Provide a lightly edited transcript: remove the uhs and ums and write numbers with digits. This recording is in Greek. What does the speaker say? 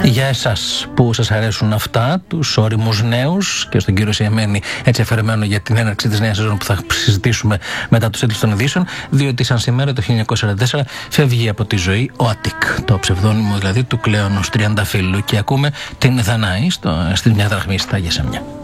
Για εσάς που σας αρέσουν αυτά, τους όριμους νέους, και στον κύριο Σιαμένη έτσι αφαιρεμένο για την έναρξη της νέας σεζόν που θα συζητήσουμε μετά τους τίτλους των ειδήσεων, διότι σαν σήμερα το 1944 φεύγει από τη ζωή ο Αττικ, το ψευδόνυμο δηλαδή του Κλέονος Τριανταφύλλου, και ακούμε την Δανάη στη μια δραχμή στα Αγία Σεμιά.